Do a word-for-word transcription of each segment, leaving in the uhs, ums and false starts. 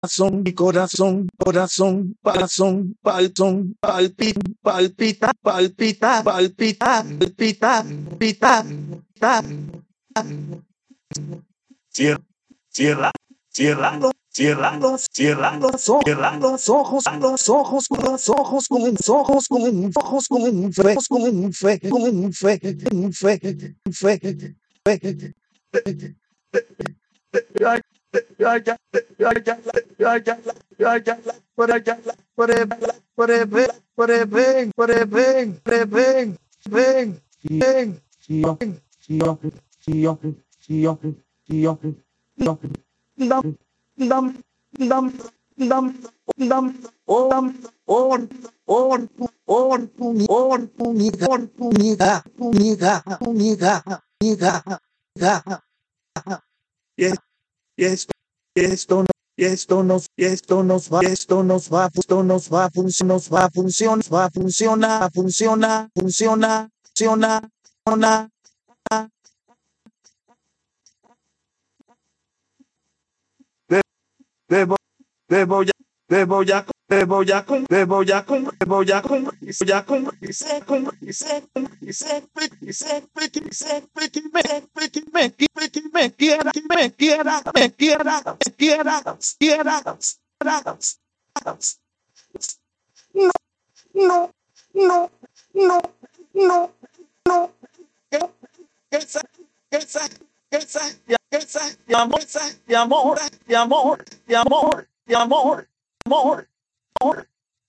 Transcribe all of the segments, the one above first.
Son, mi corazón, corazón, corazón, palpitón, palpita, palpita, palpita, palpita, palpita, palpita, palpita. Cierra, cierra, cierra, los- cierra, los- cierra los ojos, cierra los ojos, los ojos, con los ojos, con los ojos, con un ojos, con un fe, con un fe, con un fe, con un fe, un fe, fe. Ya, ya, ya, ya, ya, ya, ya, ya, ya, por allá, por allá, por allá, por allá, ven, por allá, ven, por allá, ven, ven, ven, ven, dam, dam, dam, dam, dam, on, on, on, on, on, unidad, unidad, unidad, unidad, unidad, unidad. Yes, yes, esto no, esto nos, esto nos va, esto nos va, esto nos va, funciona, nos va, funciona, va, funciona, funciona, funciona, funciona, funciona. De- Debo, debo ya, debo ya, debo ya, con- debo ya, con- debo ya, con- ya, con- y sé, con- y sé, con- y sé, y sé, y sé, y me, y me, y me quiera, y me quiera, me quiera, me quiera, quiera, quiera. No, no, no, no, no, no. Esa, esa, esa, esa, esa, y amor, esa, y amor, y amor, y amor, y amor, amor, amor.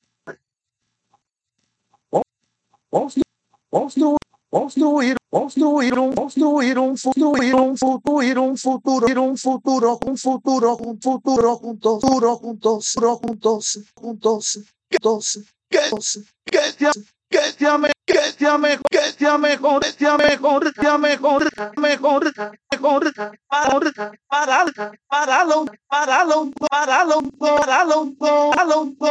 Construir, construir, construir un, construir un futuro, un futuro, un futuro, un futuro, un futuro, un futuro, juntos, futuro, juntos, juntos, juntos, juntos, que, que sea, que sea, me- que sea mejor, que sea mejor, que sea mejor, que sea mejor, mejor, mejor, para, para, para lo, para lo, para lo, para lo, para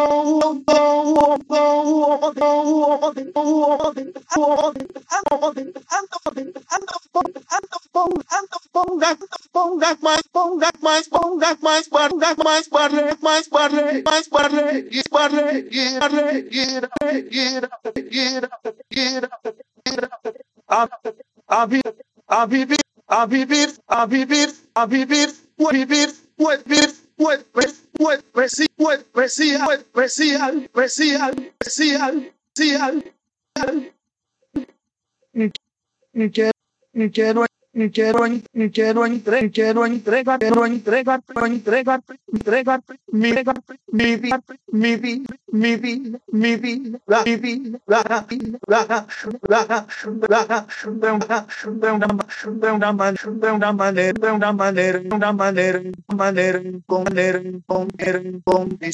a vivir, a vivir, a vivir, a vivir, a vivir, pues vivir, pues vivir, pues pues pues pues sí, pues pues sí, pues pues sí, pues sí, pues sí, sí, quiero, quiero, quiero, quiero, entre, quiero entregar, quiero entregar, quiero entregar, entregar, mi entregar, mi vida, mi vida, mi vida, mi vida, la mi vida, la la la la de una de una de una manera, de una manera, de una manera, de una manera, manera, con manera, con manera, con